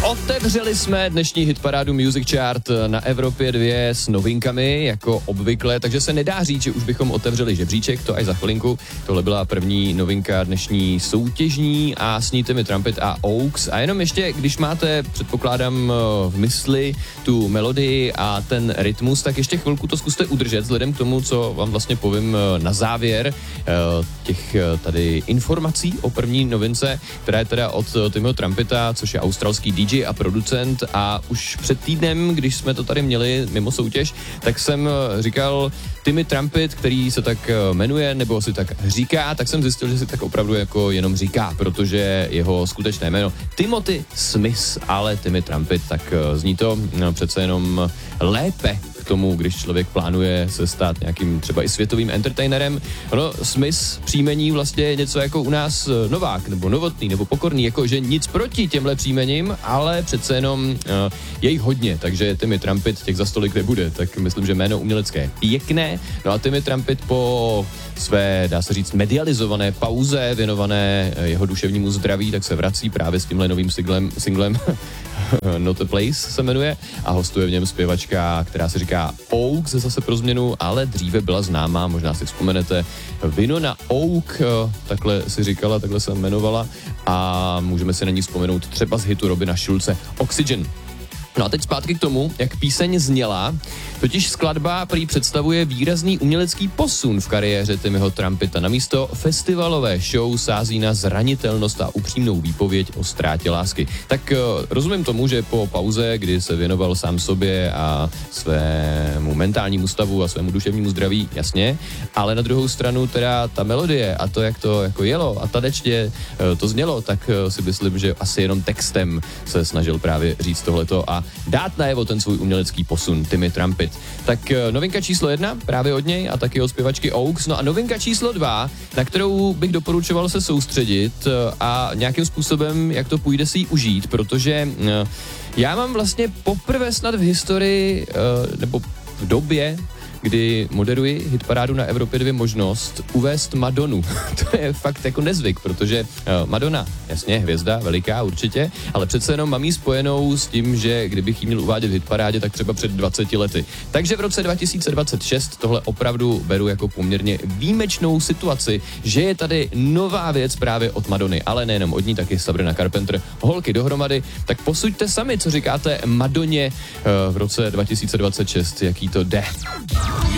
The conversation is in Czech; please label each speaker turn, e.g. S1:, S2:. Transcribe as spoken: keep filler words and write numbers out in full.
S1: Otevřeli jsme dnešní hitparádu Music Chart na Evropě dva s novinkami, jako obvykle, takže se nedá říct, že už bychom otevřeli žebříček, to až za chvilinku. Tohle byla první novinka dnešní soutěžní a s ní Timmy Trumpet a Oaks. A jenom ještě, když máte, předpokládám, v mysli tu melodii a ten rytmus, tak ještě chvilku to zkuste udržet, vzhledem k tomu, co vám vlastně povím na závěr těch tady informací o první novince, která je teda od Timmyho Trumpeta, což je australský D J a producent, a už před týdnem, když jsme to tady měli mimo soutěž, tak jsem říkal Timmy Trumpet, který se tak jmenuje, nebo si tak říká, tak jsem zjistil, že si tak opravdu jako jenom říká, protože jeho skutečné jméno Timothy Smith, ale Timmy Trumpet, tak zní to no, přece jenom lépe k tomu, když člověk plánuje se stát nějakým třeba i světovým entertainerem. Ono, Smith příjmení vlastně je něco jako u nás Novák, nebo Novotný, nebo Pokorný, jakože nic proti těmhle příjmením, ale přece jenom uh, je jich hodně, takže Timmy Trumpet těch za stolik nebude, tak myslím, že jméno umělecké pěkné. No a Timmy Trumpet po své, dá se říct, medializované pauze věnované jeho duševnímu zdraví, tak se vrací právě s tímhle novým singlem, singlem Not a Place se jmenuje, a hostuje v něm zpěvačka, která se říká Oak, zase pro změnu, ale dříve byla známá, možná si vzpomenete, Winona Oak, takhle si říkala, takhle se jmenovala, a můžeme si na ní vzpomenout třeba z hitu Robina Schulze Oxygen. No a teď zpátky k tomu, jak píseň zněla. Totiž skladba prý představuje výrazný umělecký posun v kariéře Timmyho Trumpeta. Namísto festivalové show sází na zranitelnost a upřímnou výpověď o ztrátě lásky. Tak uh, rozumím tomu, že po pauze, kdy se věnoval sám sobě a svému mentálnímu stavu a svému duševnímu zdraví, jasně, ale na druhou stranu teda ta melodie a to, jak to jako jelo a tadečně uh, to znělo, tak uh, si myslím, že asi jenom textem se snažil právě říct tohleto a dát najevo ten svůj umělecký posun Timmy Trumpet. Tak novinka číslo jedna právě od něj a taky od zpěvačky Oaks. No a novinka číslo dva, na kterou bych doporučoval se soustředit a nějakým způsobem, jak to půjde, si ji užít, protože já mám vlastně poprvé snad v historii nebo v době, kdy moderuji hitparádu na Evropě dva možnost uvést Madonu. To je fakt jako nezvyk, protože uh, Madonna, jasně, hvězda, veliká určitě, ale přece jenom mám jí spojenou s tím, že kdybych jí měl uvádět v hitparádě, tak třeba před dvaceti lety. Takže v roce dva tisíce dvacet šest tohle opravdu beru jako poměrně výjimečnou situaci, že je tady nová věc právě od Madony, ale nejenom od ní, taky Sabrina Carpenter, holky dohromady. Tak posuďte sami, co říkáte Madoně uh, v roce dva tisíce dvacet šest, jaký to jde.